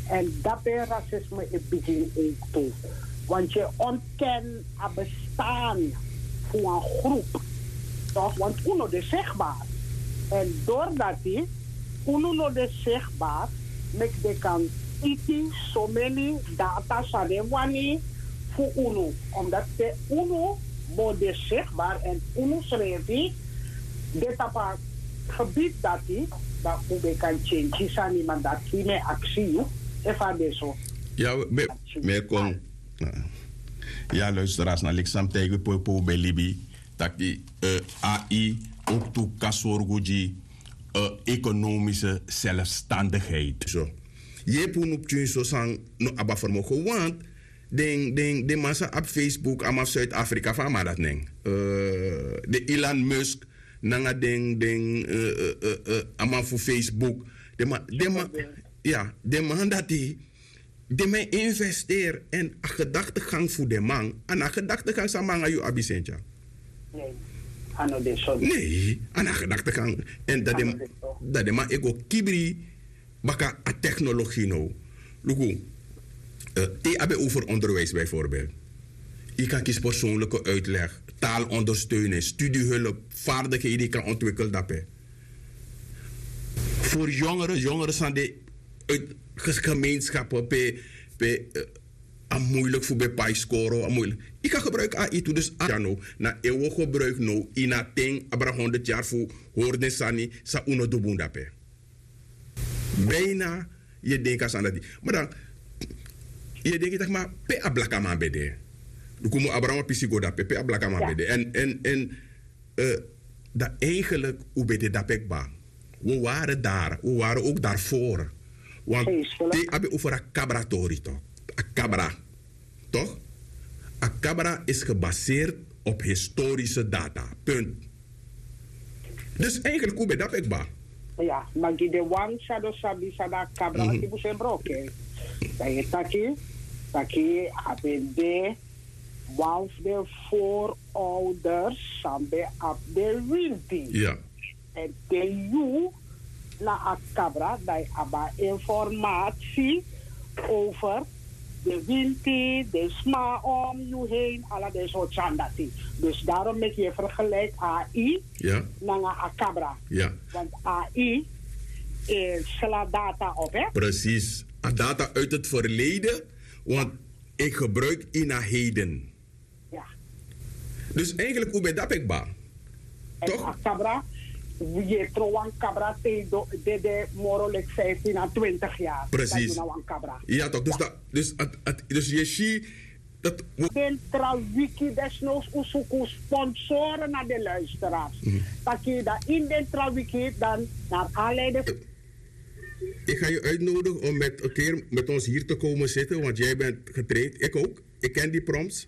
En dat is racisme in begin ook toe. Want je ontkent het bestaan van een groep. Toch? Want uno is zichtbaar. En doordat die uno is zichtbaar, met kan iti so many data sadewani voor uno. Omdat de uno wordt zichtbaar en uno schrijft dit op een gebied dat we kan change. Zijn iemand dat die met actie even zo. Ja, meer kon. Ja, luisteraars naar Lexam tegen Popo bij Libi. Dat die AI ook toe kan zorgen economische zelfstandigheid. Zo. Je poen op je zo sang no aba vermogen, want de massa op Facebook ama Zuid-Afrika van maar dat neng. De Elon Musk nanga ama voor Facebook. De man dat die de mij investeer en een gedachtegang voor de man. En een gedachtegang sa man ayu abisentja. Nee. Nee, aan een gedachtegang. En dat de man ego kibri baka a technologie nou. Lugu, te hebben over onderwijs bijvoorbeeld. Je kan kiezen persoonlijke uitleg, taalondersteuning, studiehulp, vaardigheden die kan ontwikkelen. Dat voor jongeren zijn de gemeenschappen moeilijk voor bij scoren, moeilijk. Ik kan gebruiken AI toe, dus na eeuwig gebruik nou in a ting abra 100 jaar voor hoorden sani sa uno dubunda pe. Bijna je denkt aan dat die. Maar dan je denkt dat maar pe ablaka man bede. Du komo abrama pisigo da pe ablaka man bede. En dat eigenlijk hoe bede dat pekba. We waren daar, we waren ook daarvoor. Want die hebben over een cabratori toch? Een cabra. Toch? Een cabra is gebaseerd op historische data. Punt. Dus eigenlijk hoe ben dat ik ba? Ja, maar die de wang shadow sabi sada cabra die moest broken. Dat je taki hebben de one de voorouders samen op de winti. Ja. En de you na a cabra dat aba informatie over de winti, de sma om je heen, alle deze soort chandati. Dus daarom met je vergelijk AI naar a cabra. Ja. Want AI slaat data op, hè? Precies. Data uit het verleden, want ik gebruik in het heden. Ja. Dus eigenlijk hoe ben dat ik ba? Toch? A cabra, je trouwens cabra de morelijk 15 à 20 jaar. Precies. Ja, toch? Dus je ziet dat. Centraal Wiki desnoods zoeken sponsoren naar de luisteraars. Dat je dat in Centraal Wiki dan naar aanleiding. Ik ga je uitnodigen om een keer met ons hier te komen zitten, want jij bent getraind. Ik ook. Ik ken die prompts.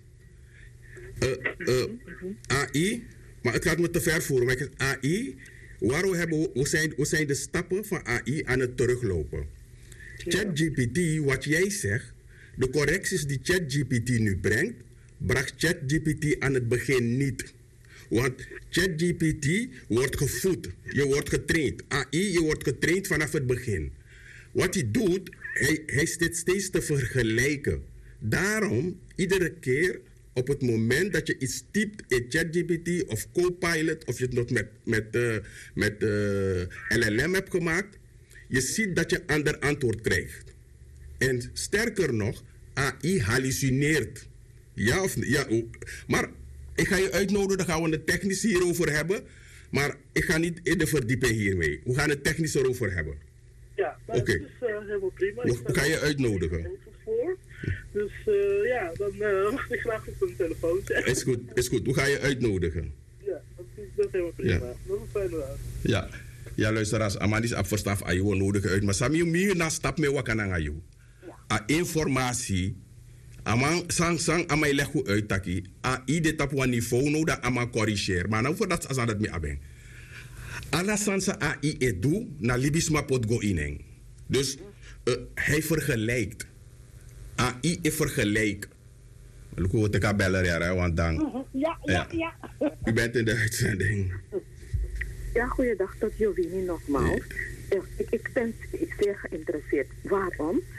AI, maar het gaat me te ver voeren. Maar AI. Hoe zijn de stappen van AI aan het teruglopen? ChatGPT, wat jij zegt, de correcties die ChatGPT nu brengt, bracht ChatGPT aan het begin niet. Want ChatGPT wordt gevoed, je wordt getraind. AI, je wordt getraind vanaf het begin. Wat hij doet, hij zit steeds te vergelijken. Daarom, iedere keer op het moment dat je iets typt in ChatGPT of Copilot, of je het nog met LLM hebt gemaakt, je ziet dat je een ander antwoord krijgt. En sterker nog, AI hallucineert. Ja of ja? Maar ik ga je uitnodigen, dan gaan we het technisch hierover hebben. Maar ik ga niet in de verdieping hiermee. We gaan het technisch erover hebben. Ja, dat is helemaal prima. We gaan je uitnodigen. Dus ja, dan wacht ik graag op een telefoontje. Is goed. Hoe ga je uitnodigen? Ja, dat is helemaal prima. Ja. Dat is een fijne raad. Ja. Ja, luisteraars, Amadis op verstaf ayu nodigen uit. Maar Sami meer na stap mee wakanang ayu. A informatie, amang sang amay leggo uit taki. A ide tap wan niveau no da amang corrigeer. Maar nou voor dat als dat me abeng. Alla sansa AI edu na libisma pot go ineng. Dus hij vergelijkt. AI is vergelijk. Look hoe ik kan bellen, ja, want dan. Ja. U bent in de uitzending. Ja, goeiedag, tot Jovini nogmaals. Ik ben zeer geïnteresseerd. Waarom?